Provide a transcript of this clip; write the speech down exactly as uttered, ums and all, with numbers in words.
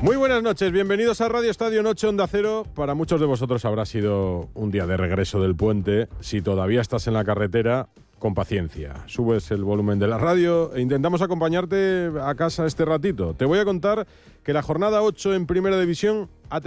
Muy buenas noches, bienvenidos a Radio Estadio Noche Onda Cero. Para muchos de vosotros habrá sido un día de regreso del puente. Si todavía estás en la carretera, con paciencia. Subes el volumen de la radio e intentamos acompañarte a casa este ratito. Te voy a contar que la jornada ocho en Primera División ha